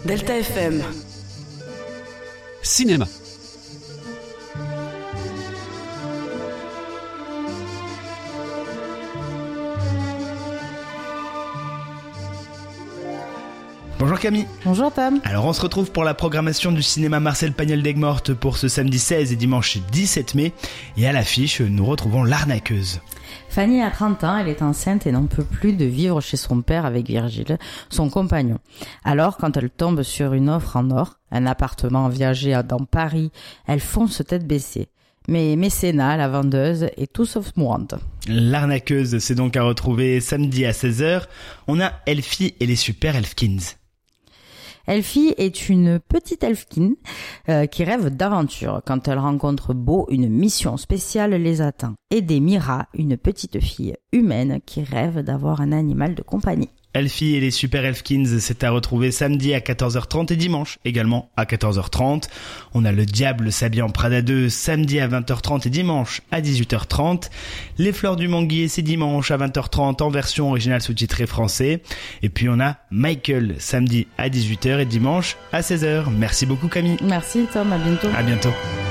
Delta FM. Cinéma. Bonjour Camille. Bonjour Tom. Alors on se retrouve pour la programmation du cinéma Marcel Pagnol d'Aigues-Mortes pour ce samedi 16 et dimanche 17 mai. Et à l'affiche, nous retrouvons L'Arnaqueuse. Fanny a 30 ans, elle est enceinte et n'en peut plus de vivre chez son père avec Virgile, son compagnon. Alors, quand elle tombe sur une offre en or, un appartement viagé dans Paris, elle fonce tête baissée. Mais Mécénat, la vendeuse, est tout sauf mourante. L'Arnaqueuse, c'est donc à retrouver samedi à 16h. On a Elfie et les Super Elfkins. Elfie est une petite elfkin qui rêve d'aventure. Quand elle rencontre Beau, une mission spéciale les attend. Aider Mira, une petite fille humaine qui rêve d'avoir un animal de compagnie. Elfie et les Super Elfkins, c'est à retrouver samedi à 14h30 et dimanche également à 14h30. On a Le Diable s'habille en Prada 2 samedi à 20h30 et dimanche à 18h30. Les Fleurs du Manguier, c'est dimanche à 20h30 en version originale sous-titrée français. Et puis on a Michael samedi à 18h et dimanche à 16h. Merci beaucoup Camille. Merci Tom, à bientôt. À bientôt.